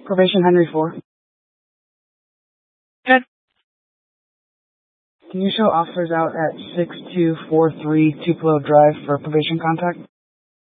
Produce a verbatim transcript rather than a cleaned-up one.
Probation Henry four. Good. Can you show officers out at six two four three Tupelo Drive for probation contact?